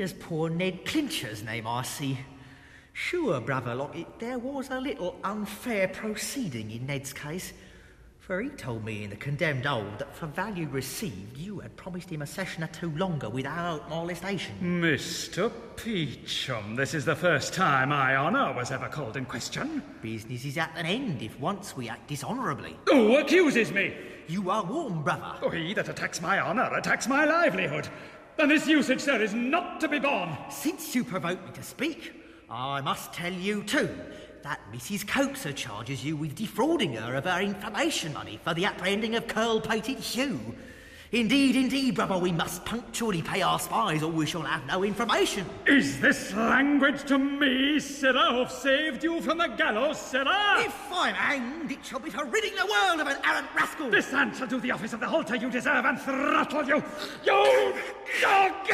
as poor Ned Clincher's name, I see. Sure, Brother Lockett, there was a little unfair proceeding in Ned's case, for he told me in the condemned old that for value received you had promised him a session or two longer without molestation. Mr. Peachum, this is the first time my honour was ever called in question. Business is at an end if once we act dishonourably. Who accuses me? You are warned, brother. Oh, he that attacks my honour attacks my livelihood. And this usage, sir, is not to be borne. Since you provoke me to speak, I must tell you too that Mrs. Coaxer charges you with defrauding her of her information money for the apprehending of curl-pated Hugh. Indeed, brother, we must punctually pay our spies or we shall have no information. Is this language to me, sirrah, who've saved you from the gallows, sirrah? If I'm hanged, it shall be for ridding the world of an arrant rascal. This hand shall do the office of the halter you deserve and throttle you, you dog!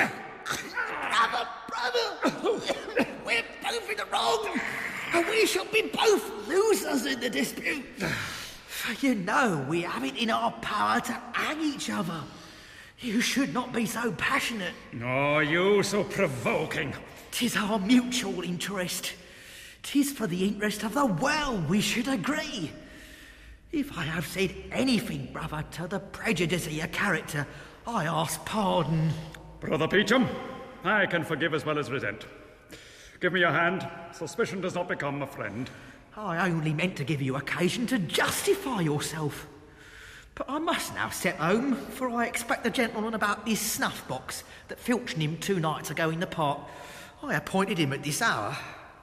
Brother! We're both in the wrong, and we shall be both losers in the dispute. For you know we have it in our power to hang each other. You should not be so passionate. Nor you so provoking. 'Tis our mutual interest. 'Tis for the interest of the world we should agree. If I have said anything, brother, to the prejudice of your character, I ask pardon. Brother Peachum, I can forgive as well as resent. Give me your hand. Suspicion does not become a friend. I only meant to give you occasion to justify yourself. But I must now set home, for I expect the gentleman about this snuff box that filched him 2 nights ago in the park. I appointed him at this hour.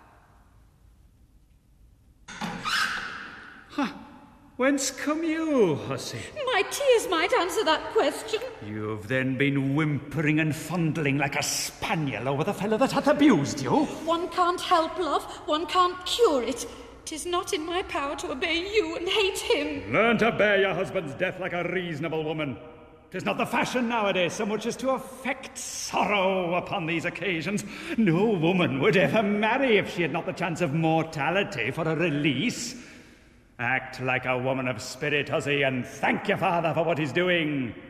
Whence come you, hussy? My tears might answer that question. You've then been whimpering and fondling like a spaniel over the fellow that hath abused you. One can't help love, one can't cure it. 'Tis not in my power to obey you and hate him. Learn to bear your husband's death like a reasonable woman. 'Tis not the fashion nowadays so much as to affect sorrow upon these occasions. No woman would ever marry if she had not the chance of mortality for a release. Act like a woman of spirit, hussy, and thank your father for what he's doing.